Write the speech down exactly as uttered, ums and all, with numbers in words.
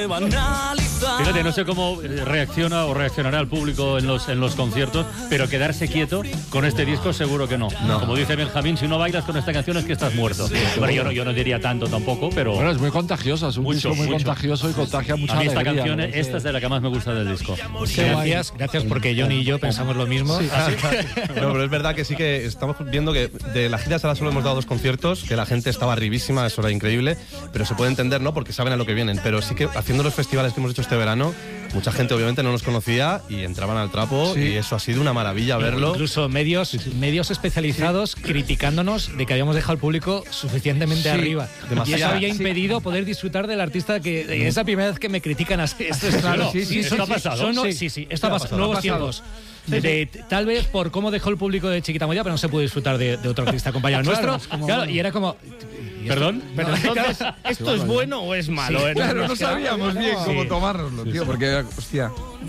Fíjate, no sé cómo reacciona o reaccionará el público en los, en los conciertos, pero quedarse quieto con este disco seguro que no. no. Como dice Benjamín, si no bailas con esta canción es que estás muerto. Sí, bueno, yo no, yo no diría tanto tampoco, pero... Bueno, es muy contagiosa, es un mucho, disco muy mucho. contagioso y contagia mucha alegría. A mí esta alegría, canción, ¿no? esta es de la que más me gusta del disco. Sí, gracias, gracias porque Johnny y yo pensamos lo mismo. Sí. ¿Ah, sí? No, pero es verdad que sí que estamos viendo que de la gira ahora solo hemos dado dos conciertos, que la gente estaba arribísima, eso era increíble, pero se puede entender, ¿no? Porque saben a lo que vienen. Pero sí que haciendo los festivales que hemos hecho este verano, mucha gente obviamente no nos conocía y entraban al trapo, sí. Y eso ha sido una maravilla verlo. Incluso medios, sí, sí. medios especializados sí. criticándonos de que habíamos dejado al público suficientemente sí. arriba. Demasiado. Y eso había impedido sí. poder disfrutar del artista que sí. es la primera vez que me critican así. Esto es claro. Sí, sí, sí, esto sí, ha pasado. Son, sí. sí, sí, esto ha pasado. Nuevos ha pasado. tiempos. Sí, sí. De, tal vez por cómo dejó el público de Chiquita Moya, pero no se pudo disfrutar de, de otro artista compañero claro, nuestro. Como... Claro, y era como... Perdón, pero no, entonces, ¿esto es bueno o es malo? Sí, claro, no sabíamos bien cómo tomárnoslo, tío, porque, hostia...